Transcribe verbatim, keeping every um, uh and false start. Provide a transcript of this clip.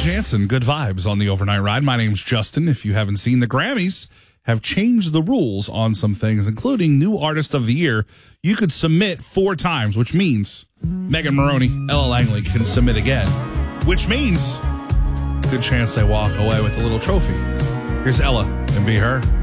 Jansen, good vibes on the overnight ride. My name's Justin. If you haven't seen, the Grammys have changed the rules on some things, including new artist of the year. You could submit four times, which means Megan Maroney, Ella Langley can submit again, which means good chance they walk away with a little trophy. Here's Ella and Be Her.